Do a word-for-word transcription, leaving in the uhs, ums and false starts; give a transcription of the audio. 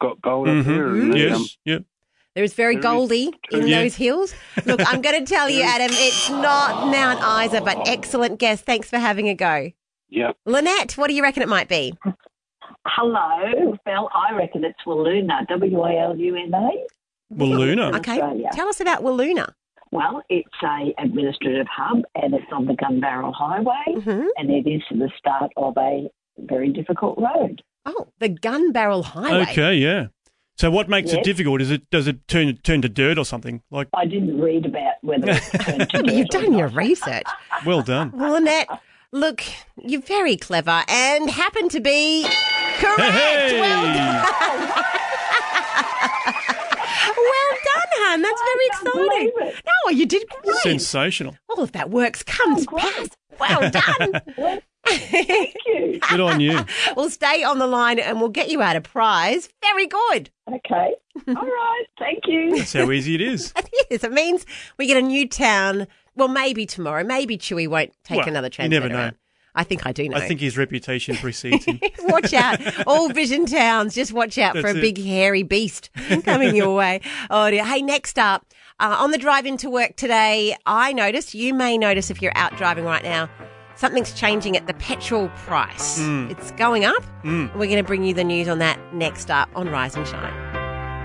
got gold Mm-hmm. up here. And, Yes, um, yep. There is very goldy in Yeah. those hills. Look, I'm going to tell you, Adam, it's not Mount Isa, but excellent guess. Thanks for having a go. yeah. Lynette, what do you reckon it might be? Hello, Phil. I reckon it's Walloona, W A L U N A. Walloona. Okay, Australia. tell us about Walloona. Well, it's a administrative hub and it's on the Gun Barrel Highway Mhm. and it is the start of a very difficult road. Oh, the Gun Barrel Highway. Okay, yeah. So what makes it Yes. difficult? Is it does it turn turn to dirt or something? Like, I didn't read about whether it's turned to You've dirt or done your not. research. well done. Well, Lynette, look, you're very clever and happen to be correct. Hey! Well done. Well done, hun. That's very can't exciting. believe it. No, you did great. Sensational. All of that work's come to pass. Well done. Thank you. Good on you. We'll stay on the line and we'll get you out a prize. Very good. Okay. All right. Thank you. That's how easy it is. Yes, it means we get a new town. Well, maybe tomorrow. Maybe Chewy won't take Well, another you transmitter never know. around. I think I do know. I think his reputation precedes him. Watch out. All Vision towns, just watch out for That's a it. big hairy beast coming your way. Oh dear. Hey, next up, uh, on the drive into work today, I noticed, you may notice if you're out driving right now, something's changing at the petrol price. Mm. It's going up. Mm. We're going to bring you the news on that next up on Rise and Shine.